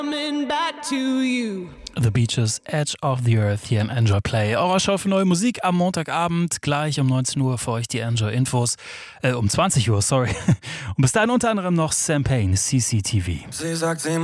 Coming back to you. The Beaches, Edge of the Earth hier im Enjoy Play. Eurer Show für neue Musik am Montagabend, gleich um 19 Uhr für euch die Enjoy Infos. Um 20 Uhr, sorry. Und bis dahin unter anderem noch Sam Payne, CCTV. Sie sagt, sie